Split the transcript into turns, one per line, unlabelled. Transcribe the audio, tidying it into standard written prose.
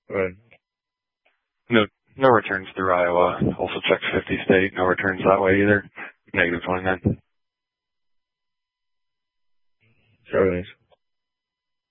Right.
No, no returns through Iowa. Also checked 50 state. No returns that way either. -29.
Everything's